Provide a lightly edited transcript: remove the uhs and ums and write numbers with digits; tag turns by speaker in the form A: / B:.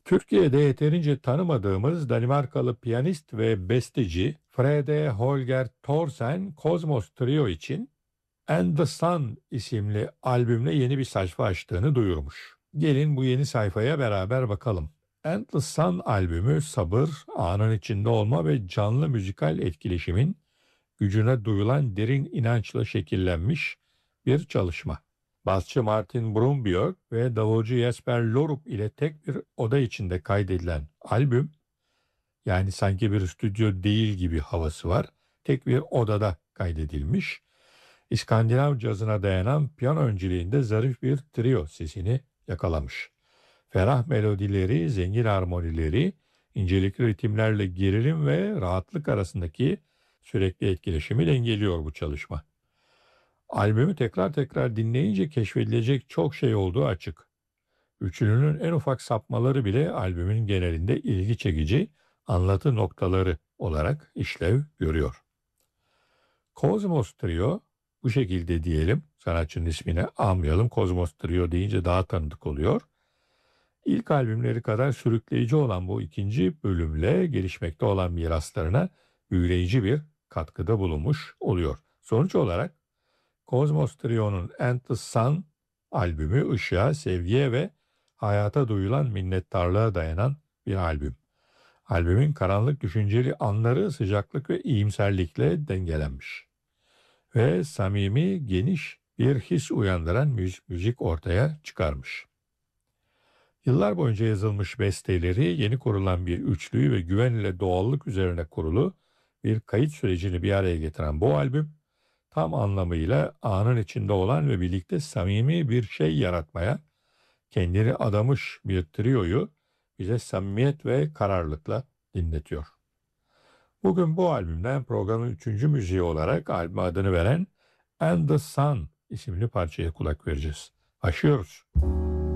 A: Türkiye'de yeterince tanımadığımız Danimarkalı piyanist ve besteci Frede Holger Thorsen Cosmos Trio için And the Sun isimli albümle yeni bir sayfa açtığını duyurmuş. Gelin bu yeni sayfaya beraber bakalım. And the Sun albümü sabır, anın içinde olma ve canlı müzikal etkileşimin gücüne duyulan derin inançla şekillenmiş bir çalışma. Basçı Martin Brunbjerg ve davulcu Jesper Lorup ile tek bir oda içinde kaydedilen albüm, yani sanki bir stüdyo değil gibi havası var, tek bir odada kaydedilmiş. İskandinav cazına dayanan piyano önceliğinde zarif bir trio sesini yakalamış. Ferah melodileri, zengin harmonileri, incelikli ritimlerle gerilim ve rahatlık arasındaki sürekli etkileşimi dengeliyor bu çalışma. Albümü tekrar tekrar dinleyince keşfedilecek çok şey olduğu açık. Üçlünün en ufak sapmaları bile albümün genelinde ilgi çekici anlatı noktaları olarak işlev görüyor. Cosmos Trio, bu şekilde diyelim, sanatçının ismini almayalım, Cosmos Trio deyince daha tanıdık oluyor. İlk albümleri kadar sürükleyici olan bu ikinci bölümle gelişmekte olan miraslarına büyüleyici bir katkıda bulunmuş oluyor. Sonuç olarak Cosmos Trio'nun And the Sun albümü ışığa, sevgiye ve hayata duyulan minnettarlığa dayanan bir albüm. Albümün karanlık düşünceli anları sıcaklık ve iyimserlikle dengelenmiş. Ve samimi, geniş bir his uyandıran müzik ortaya çıkarmış. Yıllar boyunca yazılmış besteleri, yeni kurulan bir üçlüyü ve güven ile doğallık üzerine kurulu bir kayıt sürecini bir araya getiren bu albüm, tam anlamıyla anın içinde olan ve birlikte samimi bir şey yaratmaya kendini adamış bir trioyu bize samimiyet ve kararlılıkla dinletiyor. Bugün bu albümden programın üçüncü müziği olarak albüme adını veren And the Sun isimli parçaya kulak vereceğiz. Başlıyoruz.